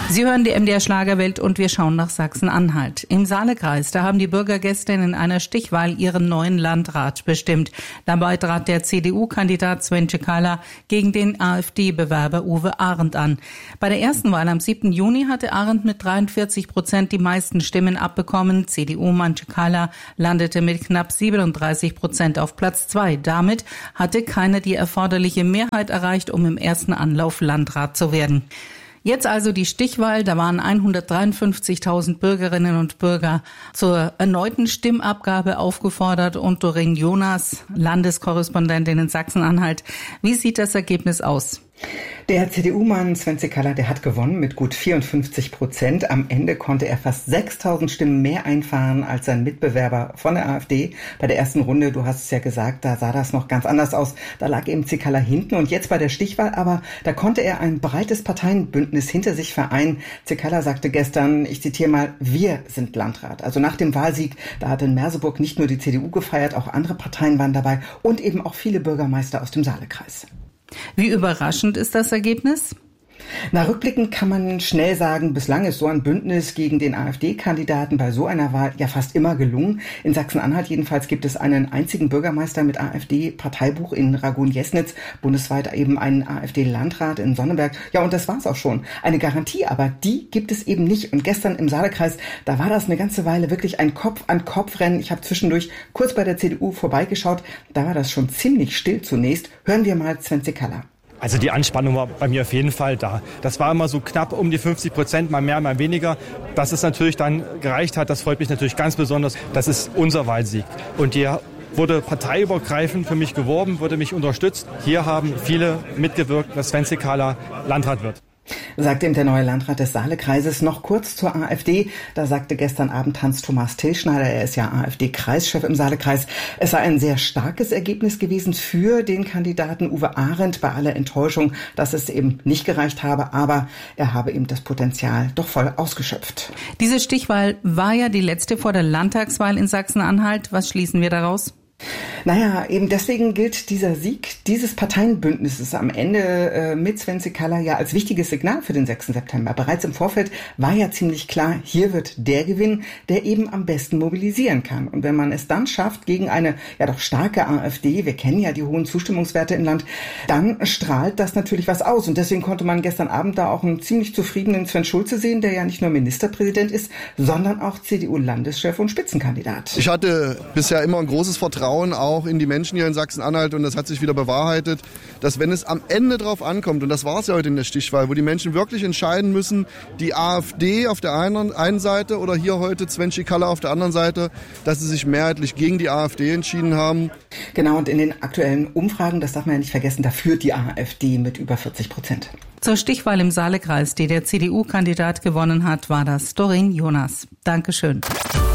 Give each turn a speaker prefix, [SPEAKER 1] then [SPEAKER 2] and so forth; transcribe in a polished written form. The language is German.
[SPEAKER 1] Sie hören die MDR Schlagerwelt und wir schauen nach Sachsen-Anhalt. Im Saalekreis, da haben die Bürger gestern in einer Stichwahl ihren neuen Landrat bestimmt. Dabei trat der CDU-Kandidat Sven Cekala gegen den AfD-Bewerber Uwe Arndt an. Bei der ersten Wahl am 7. Juni hatte Arndt mit 43% die meisten Stimmen abbekommen. CDU-Mann Cekala landete mit knapp 37% auf Platz 2. Damit hatte keiner die erforderliche Mehrheit erreicht, um im ersten Anlauf Landrat zu werden. Jetzt also die Stichwahl, da waren 153.000 Bürgerinnen und Bürger zur erneuten Stimmabgabe aufgefordert und Doreen Jonas, Landeskorrespondentin in Sachsen-Anhalt. Wie sieht das Ergebnis aus?
[SPEAKER 2] Der CDU-Mann Sven Cekala, der hat gewonnen mit gut 54%. Am Ende konnte er fast 6.000 Stimmen mehr einfahren als sein Mitbewerber von der AfD. Bei der ersten Runde, du hast es ja gesagt, da sah das noch ganz anders aus. Da lag eben Cekala hinten und jetzt bei der Stichwahl, aber da konnte er ein breites Parteienbündnis hinter sich vereinen. Cekala sagte gestern, ich zitiere mal, wir sind Landrat. Also nach dem Wahlsieg, da hat in Merseburg nicht nur die CDU gefeiert, auch andere Parteien waren dabei und eben auch viele Bürgermeister aus dem Saalekreis.
[SPEAKER 1] Wie überraschend ist das Ergebnis?
[SPEAKER 2] Na, rückblickend kann man schnell sagen, bislang ist so ein Bündnis gegen den AfD-Kandidaten bei so einer Wahl ja fast immer gelungen. In Sachsen-Anhalt jedenfalls gibt es einen einzigen Bürgermeister mit AfD-Parteibuch in Ragun-Jesnitz, bundesweit eben einen AfD-Landrat in Sonneberg. Ja, und das war's auch schon. Eine Garantie, aber die gibt es eben nicht. Und gestern im Saalekreis, da war das eine ganze Weile wirklich ein Kopf-an-Kopf-Rennen. Ich habe zwischendurch kurz bei der CDU vorbeigeschaut. Da war das schon ziemlich still zunächst. Hören wir mal Sven Cekala.
[SPEAKER 3] Also die Anspannung war bei mir auf jeden Fall da. Das war immer so knapp um die 50%, mal mehr, mal weniger. Dass es natürlich dann gereicht hat, das freut mich natürlich ganz besonders. Das ist unser Wahlsieg. Und hier wurde parteiübergreifend für mich geworben, wurde mich unterstützt. Hier haben viele mitgewirkt, dass Sven Cekala Landrat wird.
[SPEAKER 2] Sagte ihm der neue Landrat des Saalekreises. Noch kurz zur AfD. Da sagte gestern Abend Hans-Thomas Tilschneider, er ist ja AfD-Kreischef im Saalekreis, es sei ein sehr starkes Ergebnis gewesen für den Kandidaten Uwe Arndt, bei aller Enttäuschung, dass es eben nicht gereicht habe, aber er habe eben das Potenzial doch voll ausgeschöpft.
[SPEAKER 1] Diese Stichwahl war ja die letzte vor der Landtagswahl in Sachsen-Anhalt. Was schließen wir daraus?
[SPEAKER 2] Naja, eben deswegen gilt dieser Sieg dieses Parteienbündnisses am Ende mit Sven Cekala ja als wichtiges Signal für den 6. September. Bereits im Vorfeld war ja ziemlich klar, hier wird der gewinnen, der eben am besten mobilisieren kann. Und wenn man es dann schafft, gegen eine ja doch starke AfD, wir kennen ja die hohen Zustimmungswerte im Land, dann strahlt das natürlich was aus. Und deswegen konnte man gestern Abend da auch einen ziemlich zufriedenen Sven Schulze sehen, der ja nicht nur Ministerpräsident ist, sondern auch CDU-Landeschef und Spitzenkandidat.
[SPEAKER 4] Ich hatte bisher immer ein großes Vertrauen auch in die Menschen hier in Sachsen-Anhalt und das hat sich wieder bewahrheitet, dass wenn es am Ende drauf ankommt, und das war es ja heute in der Stichwahl, wo die Menschen wirklich entscheiden müssen, die AfD auf der einen Seite oder hier heute Sven Cekala auf der anderen Seite, dass sie sich mehrheitlich gegen die AfD entschieden haben.
[SPEAKER 2] Genau, und in den aktuellen Umfragen, das darf man ja nicht vergessen, da führt die AfD mit über 40%.
[SPEAKER 1] Zur Stichwahl im Saalekreis, die der CDU-Kandidat gewonnen hat, war das Doreen Jonas. Dankeschön.